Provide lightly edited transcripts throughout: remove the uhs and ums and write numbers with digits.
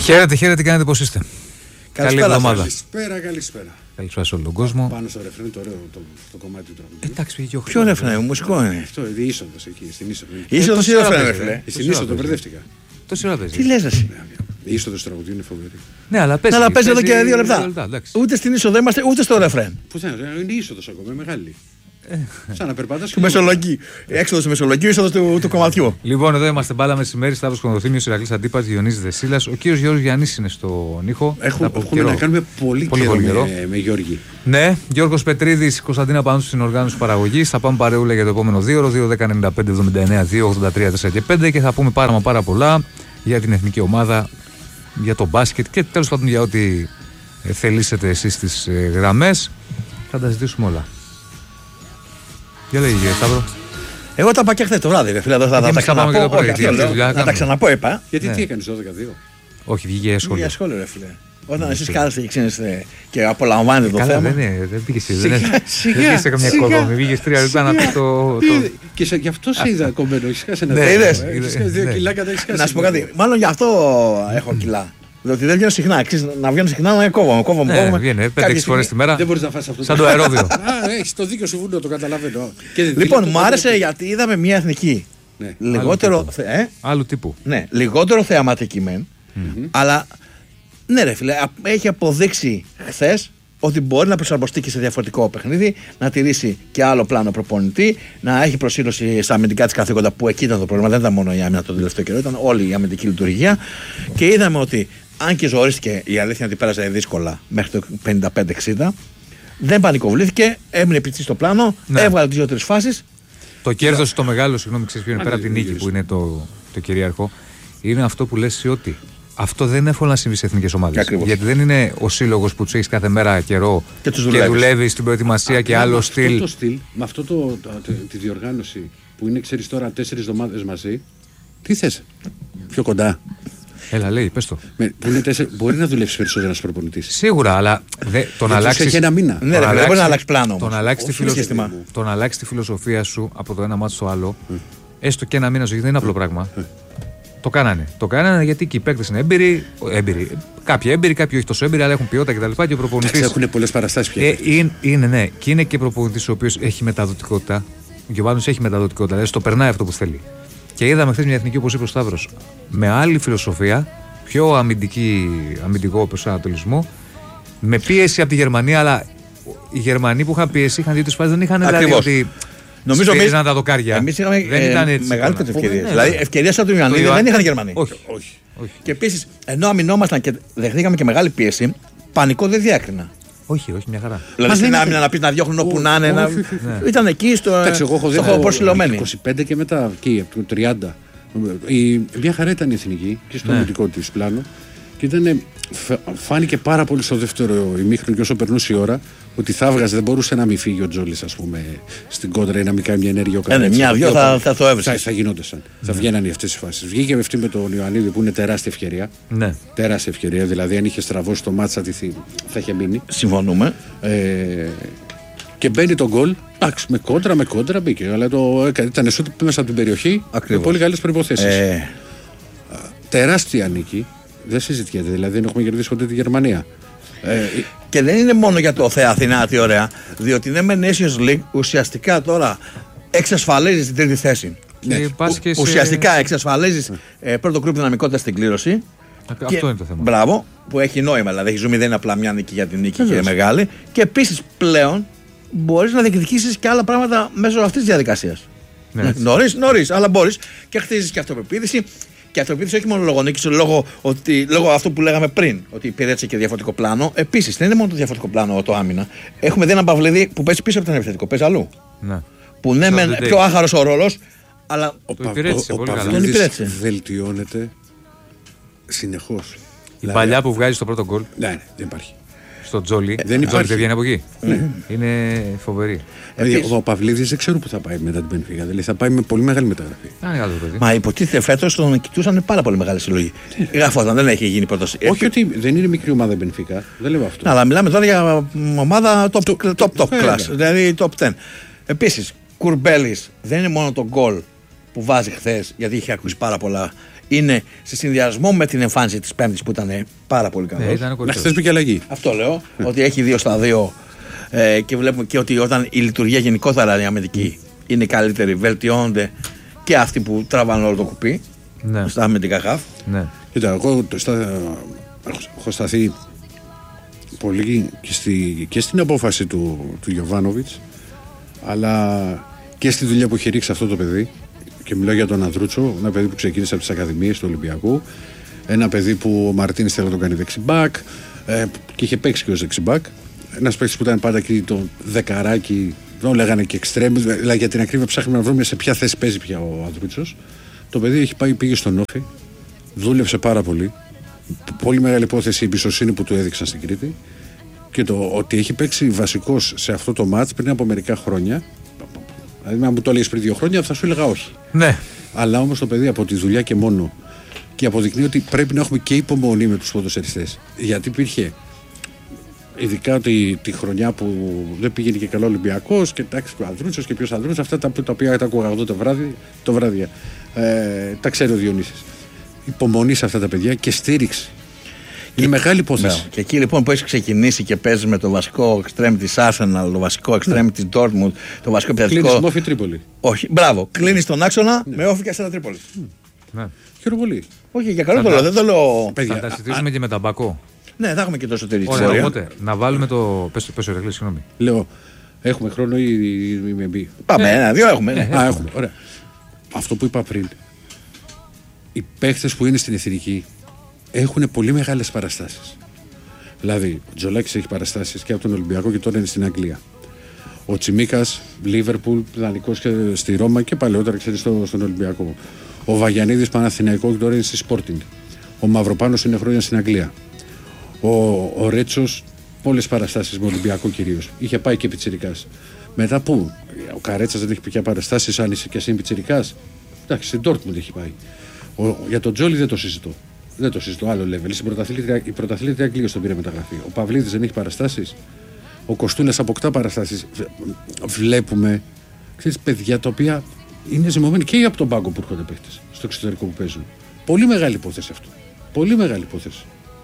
Χαίρετε, τι κάνετε, πώς είστε? Καλή εβδομάδα. Καλησπέρα. Καλησπέρα σε όλο τον κόσμο. Πάνω στο ρεφρέν το ωραίο το κομμάτι του τραγουδιού. Εντάξει, πήγε και ο Ποιο ρεφρέν, μουσικό είναι. Αυτό, η είσοδος εκεί, στην είσοδο. Η είσοδος ή ρεφρέν. Στην είσοδο μπερδεύτηκα. Τόση ώρα παίζει. Τι λες εσύ? Η είσοδος του τραγουδιού είναι φοβερή. Ναι, αλλά παίζει. Αλλά παίζει εδώ και 2 λεπτά. Ούτε στην είσοδο είμαστε, ούτε στο ρεφρέν. Πού θα είναι η είσοδος ακόμα, μεγάλη. Σαν να περπατάς. Του Μεσολογγίου. Έξοδος του Μεσολογγίου, είσοδος του κομματιού. Λοιπόν, εδώ είμαστε μπάλα μεσημέρι. Σταύρος Κονδοθήμιος, Ηρακλής Αντίπας, Διονύσης Δεσίλας. Ο κύριος Γιώργος Γιαννής είναι στον ήχο. Έχουμε να κάνουμε πολύ καιρό με Γιώργη. Ναι, Γιώργος Πετρίδης, Κωνσταντίνα Πανούση στην οργάνωση παραγωγής. Θα πάμε παρεούλα για το επόμενο 2ωρο, 2-10-95-79, 2-83, 4 και 5 και θα πούμε πάρα πολλά για την εθνική ομάδα, για το μπάσκετ και τέλος πάντων για ό,τι θελήσετε εσείς στις γραμμές. Θα τα ζητήσουμε όλα. Για λέγε, Σταύρο. Εγώ τα είπα και χθες το βράδυ, φίλε. Θα τα ξαναπώ. Θα τα ξαναπώ, είπα. Γιατί τι έκανες 12-2? Όχι, βγήκε σχόλιο. Βγήκε σχόλιο, ρε φίλε. Όταν εσείς κάθεστε και ξύνεστε και απολαμβάνετε το θέμα. Δεν πήγε σε καμιά οικοδόμη. Βγήκε 3 λεπτά να πει το. Και γι' αυτό σε είδα κομμένο. Έχεις χάσει ένα είδες. 2 κιλά κατά έχεις χάσει. Να σου πω κάτι. Μάλλον γι' αυτό έχω κιλά. Διότι δεν βγαίνω συχνά. Να βγαίνω συχνά να κόβομαι. Βγαίνει 5-6 φορές τη μέρα. Δεν μπορείς να φας αυτό. Σαν το αερόδιο. Έχεις το δίκιο σου βουνό, το καταλαβαίνω. Λοιπόν, μου άρεσε γιατί είδαμε μια εθνική. Λιγότερο. Άλλου τύπου. Ναι, λιγότερο θεαματική μεν. Αλλά ναι, ρε φίλε, έχει αποδείξει χθες ότι μπορεί να προσαρμοστεί και σε διαφορετικό παιχνίδι, να τηρήσει και άλλο πλάνο προπονητή, να έχει προσήλωση στα αμυντικά της καθήκοντα που εκεί ήταν το πρόβλημα. Δεν ήταν μόνο η άμυνα το τελευταίο καιρό, ήταν όλη η αμυντική λειτουργία. Και είδαμε ότι αν και ζορίστηκε, η αλήθεια είναι ότι πέρασε δύσκολα μέχρι το 55-60, δεν πανικοβλήθηκε, έμεινε επιτυχής στο πλάνο, έβγαλε τις 2-3 φάσεις. Το κέρδος το μεγάλο, συγγνώμη, ξέρεις ποιο είναι πέρα από την νίκη που είναι το κυρίαρχο, είναι αυτό που λες ότι. Αυτό δεν είναι εύκολο να συμβεί σε εθνικές ομάδες. Γιατί δεν είναι ο σύλλογος που τους έχεις κάθε μέρα καιρό και δουλεύει στην προετοιμασία και άλλο στυλ. Με αυτό τη διοργάνωση που είναι, ξέρεις τώρα, 4 εβδομάδες μαζί, τι θες, πιο κοντά. Έλα, λέει, πες το. Μπορεί να δουλεύει περισσότερο ένας προπονητής. Σίγουρα, αλλά τον αλλάξει. Έχει ένα μήνα. Ναι, δεν μπορεί να αλλάξει πλάνο. Τον αλλάξει τη φιλοσοφία σου από το ένα μάτι στο άλλο, έστω και ένα μήνα ζωή, δεν είναι απλό πράγμα. Το κάνανε γιατί και οι παίκτες είναι έμπειροι. Κάποιοι έμπειροι, κάποιοι όχι τόσο έμπειροι, αλλά έχουν ποιότητα κτλ. Και ο προπονητής. Έχουν πολλές παραστάσεις πια. Ναι. Και είναι και προπονητής ο οποίος έχει μεταδοτικότητα. Ο Γιωβάνος έχει μεταδοτικότητα, δηλαδή το περνάει αυτό που θέλει. Και είδαμε χθες μια εθνική, όπως είπε ο Σταύρος, με άλλη φιλοσοφία, πιο αμυντικό προσανατολισμό, με πίεση από τη Γερμανία, αλλά οι Γερμανοί που είχαν πίεση είχαν 2-3 φάσεις, δεν είχαν δηλαδή ότι. Νομίζω ότι τα δοκάρια. Εμείς είχαμε μεγαλύτερες ευκαιρίες. Δηλαδή, ευκαιρίες σαν τον Ιωαννίδη δεν είχαν οι Γερμανοί. Όχι. Και επίσης, ενώ αμυνόμασταν και δεχτήκαμε και μεγάλη πίεση, πανικό δεν διάκρινα. Όχι, μια χαρά. Δηλαδή στην άμυνα να πει να διώχνουν όπου να είναι. Ήταν εκεί στο χώρο προσιλωμένοι. 25 και μετά, εκεί από το 30. Μια χαρά ήταν η εθνική και στο αμυντικό της πλάνο. Και φάνηκε πάρα πολύ στο δεύτερο ημίχρονο και όσο περνούσε η ώρα ότι θα έβγαζε, δεν μπορούσε να μην φύγει ο Τζόλης, ας πούμε, στην κόντρα ή να μην κάνει μια ενέργεια ο καθένας. Μια-δυο θα το έβρισκε. Θα γινόντουσαν. Θα βγαίνανε αυτές οι φάσεις. Βγήκε αυτή με τον Ιωαννίδη που είναι τεράστια ευκαιρία. Ναι. Τεράστια ευκαιρία. Δηλαδή, αν είχε στραβώσει το μάτσα, θα είχε μείνει. Συμφωνούμε. Και μπαίνει το γκολ. Εντάξει, με κόντρα μπήκε. Αλλά ήταν σούτ μέσα από την περιοχή. Με πολύ καλές προϋποθέσεις. Τεράστια νίκη. Δεν συζητιέται. Δηλαδή, δεν έχουμε κερδίσει ποτέ τη Γερμανία. Και δεν είναι μόνο για το Θεά Αθηνά, τι ωραία. Διότι είναι με Nations League ουσιαστικά τώρα εξασφαλίζει την τρίτη θέση. Ουσιαστικά εξασφαλίζει πρώτο γκρουπ δυναμικότητα στην κλήρωση. Αυτό είναι το θέμα. Μπράβο, που έχει νόημα. Δηλαδή, έχει ζουμί, δεν είναι απλά μια νίκη για την νίκη και μεγάλη. Και επίσης πλέον μπορεί να διεκδικήσεις και άλλα πράγματα μέσω αυτής της διαδικασίας. Νωρίς, αλλά μπορείς και χτίζεις και αυτοπεποίθηση. Και αυτοπεποίθηση όχι μόνο λόγω νίκης, λόγω αυτού που λέγαμε πριν, ότι υπηρέτησε και διαφορετικό πλάνο. Επίσης, δεν είναι μόνο το διαφορετικό πλάνο το άμυνα. Έχουμε δει έναν Παυλίδη που παίζει πίσω από τον επιθετικό, παίζει αλλού. Ναι. Που ναι, μεν πιο άχαρος ο ρόλος, αλλά ο Παυλίδης βελτιώνεται συνεχώς. Η παλιά που βγάζει στο πρώτο γκολ. Ναι, δεν υπάρχει. Στο Τζόλι. Δεν υπάρχει. Δεν βγαίνει από εκεί. Είναι φοβερή. Ο Παυλίδης δεν ξέρω που θα πάει μετά την Μπενφίκα. Δηλαδή θα πάει με πολύ μεγάλη μεταγραφή. Μα υποτίθεται φέτος τον κοιτούσαν πάρα πολύ μεγάλη συλλογή. Γραφόταν, δεν έχει γίνει πρόταση. Όχι ότι δεν είναι μικρή ομάδα Μπενφίκα. Δεν λέω αυτό. Αλλά μιλάμε τώρα για ομάδα top class. Δηλαδή top 10. Επίσης, Κουρμπέλης δεν είναι μόνο το γκολ που βάζει χθες, γιατί είχε ακούσει πάρα πολλά. είναι σε συνδυασμό με την εμφάνιση της Πέμπτης που ήταν πάρα πολύ καλός. Να χθες μπήκε αλλαγή. Αυτό λέω, ότι έχει 2 στα 2 και βλέπουμε και ότι όταν η λειτουργία γενικότερα η αμυντική είναι καλύτερη, βελτιώνονται και αυτοί που τραβάνε όλο το κουπί στα αμυντικά χαφ. Ναι. Κοίτα, εγώ έχω σταθεί πολύ και στην απόφαση του Γιοβάνοβιτς, αλλά και στη δουλειά που έχει ρίξει αυτό το παιδί. Και μιλάω για τον Ανδρούτσο, ένα παιδί που ξεκίνησε από τις Ακαδημίες του Ολυμπιακού. Ένα παιδί που ο Μαρτίνης θέλει να τον κάνει δεξιμπάκ και είχε παίξει και ως δεξιμπάκ. Ένας παίκτης που ήταν πάντα εκεί το δεκαράκι, το λέγανε και εξτρέμ. Δηλαδή για την ακρίβεια ψάχνουμε να βρούμε σε ποια θέση παίζει πια ο Ανδρούτσος. Το παιδί πήγε στον Όφη, δούλεψε πάρα πολύ. Πολύ μεγάλη υπόθεση η εμπιστοσύνη που του έδειξαν στην Κρήτη. Και το ότι έχει παίξει βασικός σε αυτό το μάτς πριν από μερικά χρόνια. Δηλαδή, αν μου το έλεγες πριν 2 χρόνια, θα σου έλεγα όχι. Ναι. Αλλά όμως το παιδί από τη δουλειά και μόνο και αποδεικνύει ότι πρέπει να έχουμε και υπομονή με τους ποδοσφαιριστές. Γιατί υπήρχε, ειδικά τη χρονιά που δεν πήγαινε και καλό Ολυμπιακός και εντάξει, ο Ανδρούτσος και ποιος Ανδρούτσος, αυτά τα οποία τα ακούγα εγώ το βράδυ. Τα ξέρει ο Διονύσης. Υπομονή σε αυτά τα παιδιά και στήριξη. Είναι μεγάλη υπόθεση. Και εκεί λοιπόν που έχει ξεκινήσει και παίζει με το βασικό εξτρέμ της Arsenal, το βασικό εξτρέμ της Dortmund, το βασικό επιθετικό. Κλείνεις με Όφη Τρίπολη. Όχι, μπράβο. Κλείνεις τον άξονα με Όφη και Αστέρα Τρίπολη. Χαίρομαι πολύ. Όχι, για καλό το λέω. Δεν το λέω. Θα τα συζητήσουμε και με τα Μπακό. Ναι, θα έχουμε και το εσωτερικό. Ωραία, οπότε να βάλουμε το. Πες ο Ρεκλής, συγγνώμη. Λέω, έχουμε χρόνο ή με μπει. Πάμε, 1-2 έχουμε. Έχουμε. Ωραία. Αυτό που είπα πριν. Οι παίχτες που είναι στην εθνική έχουν πολύ μεγάλες παραστάσεις. Δηλαδή, ο Τζολάκης έχει παραστάσεις και από τον Ολυμπιακό και τώρα είναι στην Αγγλία. Ο Τσιμίκας, Λίβερπουλ, δανεικός και στη Ρώμα και παλαιότερα ξέρεις στον Ολυμπιακό. Ο Βαγιανίδης, Παναθηναϊκό και τώρα είναι στη Sporting. Ο Μαυροπάνος είναι χρόνια στην Αγγλία. Ο Ρέτσος, πολλές παραστάσεις με Ολυμπιακό κυρίως. Είχε πάει και πιτσιρικάς. Μετά που ο Καρέτσας δεν έχει πια παραστάσεις, αν είσαι και εσύ πιτσιρικάς. Εντάξει, στην Dortmund έχει πάει. Για τον Τζόλι δεν το συζητώ. Δεν το συζητώ, άλλο level. Η πρωταθλήτρια Αγγλίας τον πήρε μεταγραφή. Ο Παυλίδης δεν έχει παραστάσεις. Ο Κοστούλας αποκτά παραστάσεις. Βλέπουμε παιδιά τα οποία είναι ζυμωμένοι και από τον πάγκο που έρχονται παίχτες στο εξωτερικό που παίζουν. Πολύ μεγάλη υπόθεση αυτό. Πολύ μεγάλη υπόθεση.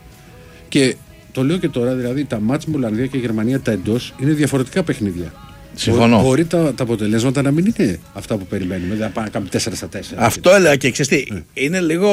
Και το λέω και τώρα, δηλαδή τα μάτς με Ολλανδία και Γερμανία τα εντός είναι διαφορετικά παιχνίδια. Συμφωνώ. Μπορεί τα αποτελέσματα να μην είναι αυτά που περιμένουμε. Δεν θα κάνουμε 4-4. Αυτό έλεγα και ξέρεις τι, είναι λίγο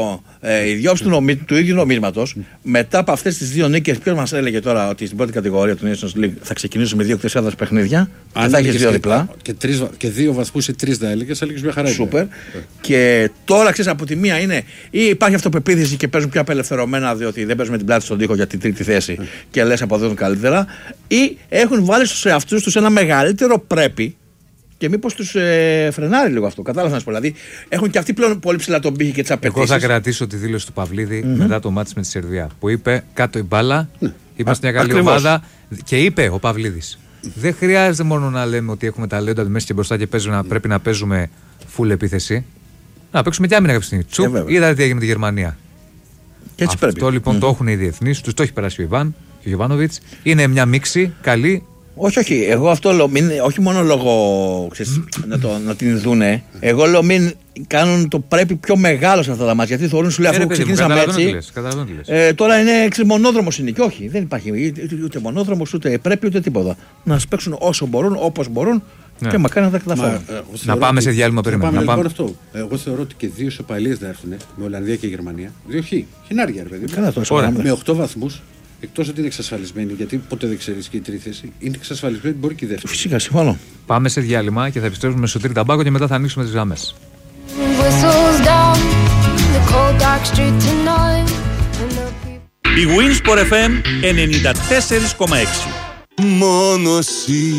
η διόψη του ίδιου νομίσματος. Μετά από αυτές τις 2 νίκες, ποιος μας έλεγε τώρα ότι στην πρώτη κατηγορία του Nations League θα ξεκινήσουμε 2 έδρας παιχνίδια. Αν θα έχεις 2 διπλά. Και 2 βαθμούς ή 3 θα έλεγες μια χαρά. Σούπερ. Και τώρα ξέρεις από τη μία είναι ή υπάρχει αυτοπεποίθηση και παίζουν πιο απελευθερωμένα διότι δεν παίζουν με την πλάτη στον τοίχο για την τρίτη θέση και λες αποδίδουν καλύτερα, ή έχουν βάλει στους εαυτούς τους ένα μεγαλύτερο πρέπει και μήπως τους φρενάρει λίγο αυτό. Κατάλαβα να σου πω. Δηλαδή έχουν και αυτοί πλέον πολύ ψηλά τον πύχη και τις απαιτήσεις. Εγώ θα κρατήσω τη δήλωση του Παυλίδη μετά το μάτς με τη Σερβία. Που είπε κάτω η μπάλα, είμαστε μια καλή ομάδα. Και είπε ο Παυλίδης, δεν χρειάζεται μόνο να λέμε ότι έχουμε ταλέντα μέσα και μπροστά και πρέπει να παίζουμε full επίθεση. Να παίξουμε και άμυνα κάποια στιγμή. Τσουπ, είδατε τι έγινε με τη Γερμανία. Και έτσι αυτό πρέπει. Λοιπόν το έχουν οι διεθνείς, τους το έχει περάσει ο Ιβάν και ο Γιοβάνοβιτς. Είναι μια μίξη καλή. Όχι. Εγώ αυτό λέω, όχι μόνο λόγω ξέρεις, να την δούνε. Εγώ λέω μην κάνουν το πρέπει πιο μεγάλο σε αυτά τα μάτια. Γιατί θεωρούν σου λέει αφού ξεκινήσαμε έτσι. Τώρα είναι μονόδρομος είναι και όχι. Δεν υπάρχει ούτε μονόδρομος ούτε πρέπει ούτε τίποτα. Να σας παίξουν όσο μπορούν, όπως μπορούν και μακάρι να τα καταφέρουν. Να πάμε σε διάλειμμα περίμενα. Λοιπόν αυτό. Εγώ θεωρώ ότι και 2 ισοπαλίες θα έρθουν με Ολλανδία και Γερμανία. 2 χινάρια ρε παιδί. Με 8 βαθμούς. Εκτός ότι είναι εξασφαλισμένη, γιατί ποτέ δεν ξέρεις και η τρίτη θέση, είναι εξασφαλισμένη, μπορεί και η δεύτερη. Φυσικά, συμφωνώ. Πάμε σε διάλειμμα και θα επιστρέψουμε με Σωτήρη Ταμπάκο και μετά θα ανοίξουμε τις γραμμές. Η Winsport FM 94,6. Μόνο εσύ